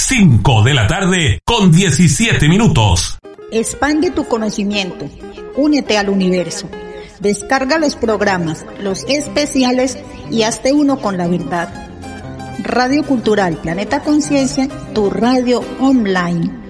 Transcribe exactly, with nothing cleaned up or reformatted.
cinco de la tarde con diecisiete minutos. Expande tu conocimiento. Únete al universo. Descarga los programas, los especiales y hazte uno con la verdad. Radio Cultural Planeta Conciencia, tu radio online.